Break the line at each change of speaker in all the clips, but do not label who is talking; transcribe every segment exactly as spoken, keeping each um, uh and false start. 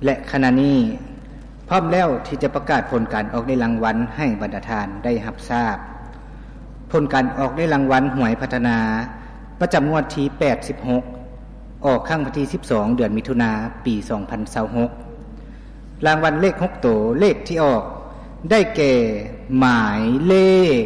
และขณะนี้พร้อมแล้วที่จะประกาศผลการออกได้รางวัลให้บรรดาทานได้รับทราบผลการออกได้รางวัลหวยพัฒนาประจำงวดที่แปดสิบหกออกข้างวันที่สิบสองเดือนมิถุนายนปีสองพันยี่สิบหกรางวัลเลขหกตัวเลขที่ออกได้แก่หมายเลข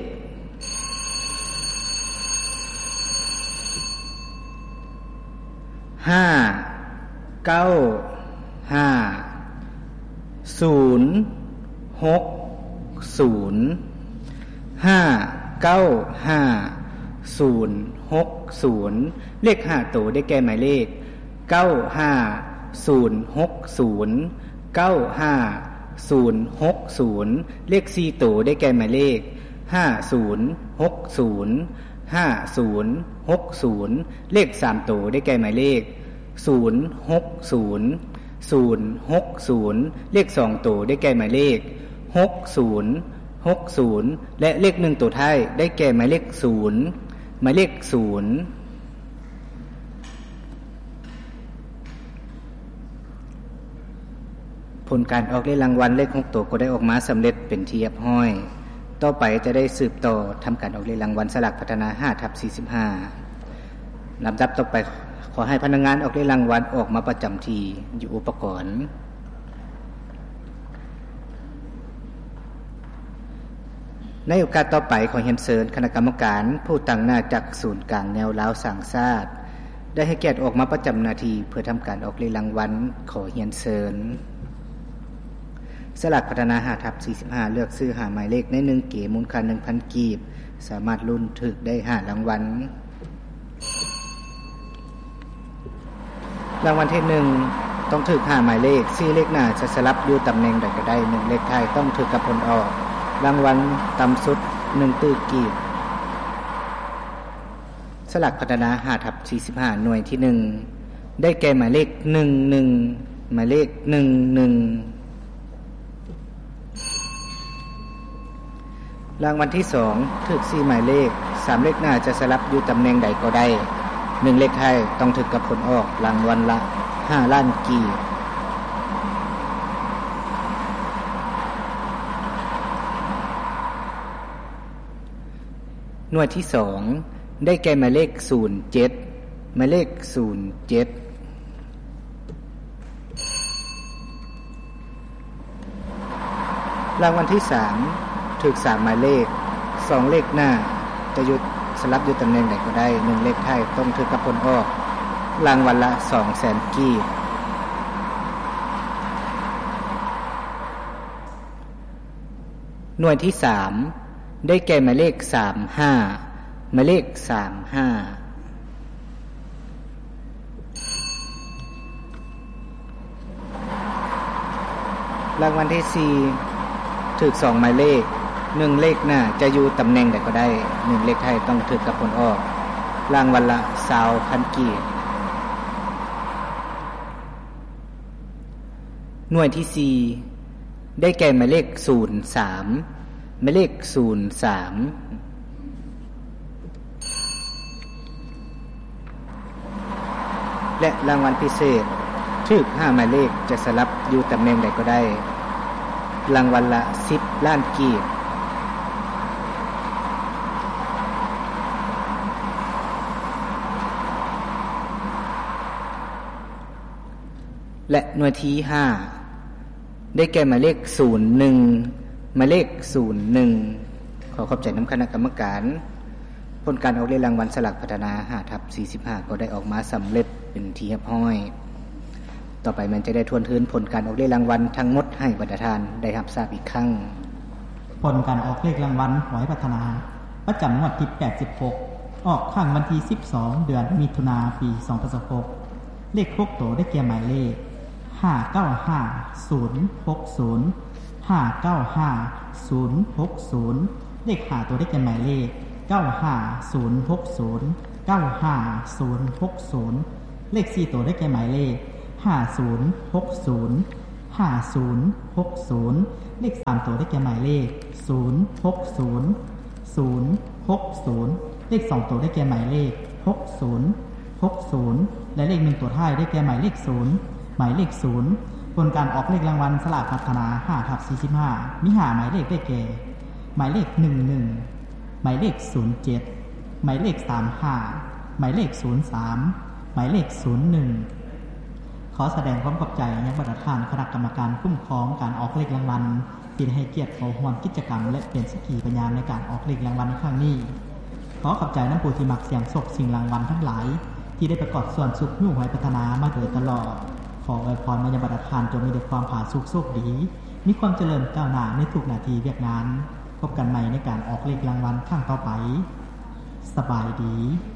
ห้าเก้าห้าศูนย์หกศูนย์ห้าเก้าห้าศูนย์หกศูนย์เลขห้าตัวได้แก่หมายเลขเก้าห้าศูนย์หกศูนย์เก้าห้าศูนย์หกศูนย์เลขสี่ตัวได้แก่หมายเลขห้าศูนย์หกศูนย์ห้าศูนย์หกศูนย์เลขสามตัวได้แก่หมายเลขศูนย์หกศูนย์ศูนย์หกศูนย์เลขสองตัวได้แก่หมายเลขหกศูนย์หกศูนย์และเลขหนึ่งตัวท้ายได้แก่หมายเลขศูนย์หมายเลขศูนย์ผลการออกเลขรางวัลเลขหกตัวก็ได้ออกมาสำเร็จเป็นที่เรียบร้อยต่อไปจะได้สืบต่อทำการออกเลขรางวัลสลากพัฒนา ห้าทับสี่สิบห้า ลำดับต่อไปขอให้พนักงานออกเลขรางวัลออกมาประจำที่อยู่อุปกรณ์ในโอกาสต่อไปขอเรียนเชิญคณะกรรมการผู้ตั้งหน้าจากศูนย์กลางแนวลาวสร้างชาติได้ให้เกียรติออกมาประจำหน้าที่เพื่อทำการออกเลขรางวัลขอเรียนเชิญสลากพัฒนา ห้าทับสี่สิบห้า เลือกซื้อหาหมายเลขในหนึ่งเก๋มูลค่า หนึ่งพัน กีบสามารถลุ้นถึกได้ห้ารางวัลรางวัลที่หนึ่งต้องถึกห้าหมายเลขสี่เลขหน้าจะสลับอยู่ตำแหน่งใดก็ได้หนึ่งเลขท้ายต้องถึกกับผลออกรางวัลต่ำสุดหนึ่งตื้อกีบสลากพัฒนา ห้าทับสี่สิบห้า หน่วยที่หนึ่งได้แก่หมายเลขหนึ่งหนึ่งหมายเลขหนึ่งหนึ่งรางวัลที่สองถึกสี่หมายเลขสามเลขหน้าจะสลับอยู่ตำแหน่งใดก็ได้หนึ่งเลขท้ายต้องถึกกับผลออกรางวัลละห้าล้านกีบหน่วยที่สองได้แก่หมายเลขศูนย์เจ็ดหมายเลขศูนย์เจ็ดรางวัลที่สามถึกสามหมายเลขสองเลขหน้าจะหยุดสลับอยู่ตำแหน่งใดก็ได้หนึ่งเลขท้ายต้องถึกกับผลออกรางวัลละสองแสนกีบหน่วยที่สามได้แก่หมายเลขสามห้าหมายเลขสามห้ารางวัลที่สี่ถึกสองหมายเลขหนึ่งเลขหน้าจะอยู่ตำแหน่งใดก็ได้หนึ่งเลขท้ายต้องถึกกับผลออกรางวัลละสองพันกีบหน่วยที่สี่ได้แก่หมายเลขศูนย์สามหมายเลขศูนย์สามและรางวัลพิเศษถึกห้าหมายเลขจะสลับอยู่ตำแหน่งใดก็ได้รางวัลละสิบล้านกีบและหน่วยที่ห้าได้แก่หมายเลขศูนย์หนึ่งหมายเลขศูนย์หนึ่งขอขอบใจน้ำคณะกรรมการผลการออกเลขรางวัลสลากพัฒนา ห้าทับสี่สิบห้า ก็ได้ออกมาสำเร็จเป็นที่เรียบร้อยต่อไปมันจะได้ทวนทืนผลการออกเลขรางวัลทั้งหมดให้บรรดาทานได้รับทราบอีกครั้ง
ผลการออกเลขรางวัลหวยพัฒนาประจำงวดที่แปดสิบหกออกข้างวันที่สิบสองเดือนมิถุนายนปีสองพันยี่สิบหกเลขหกตัวได้แก่หมายเลขห้าเก้าห้าศูนย์หกศูนย์ห้าเก้าห้าศูนย์หกศูนย์เลขห้าตัวได้แก่หมายเลขเก้าห้าศูนย์หกศูนย์เก้าห้าศูนย์หกศูนย์เลขสี่ตัวได้แก่หมายเลขห้าศูนย์หกศูนย์ห้าศูนย์หกศูนย์เลขสามตัวได้แก่หมายเลขศูนย์หกศูนย์ศูนย์หกศูนย์เลขสองตัวได้แก่หมายเลขหกศูนย์หกศูนย์และเลขหนึ่งตัวท้ายได้แก่หมายเลขศูนย์หมายเลขศูนย์ผลการออกเลขรางวัลสลากพัฒนา ห้าทับสี่สิบห้า มีห้าหมายเลขได้แก่หมายเลขหนึ่งสิบเอ็ดหมายเลขศูนย์เจ็ดหมายเลขสามสิบห้าหมายเลขศูนย์สามหมายเลขศูนย์หนึ่งขอแสดงความขอบใจยังประธานคณะกรรมการคุ้มครองการออกเลขรางวัลที่ได้ให้เกียรติเข้าร่วมกิจกรรมและเป็นสักขีพยานในการออกเลขรางวัลในครั้งนี้ขอขอบใจน้ำผู้ที่มักเสี่ยงโชคสิ่งรางวัลทั้งหลายที่ได้ประกอบส่วนสุขยุ่งไว้พัฒนามาโดยตลอดขออวยพรมายังประธานจงมีแต่ความผาสุกโชคดีมีความเจริญก้าวหน้าในทุกนาทีเวียกงานพบกันใหม่ในการออกเลขรางวัลครั้งต่อไปสบายดี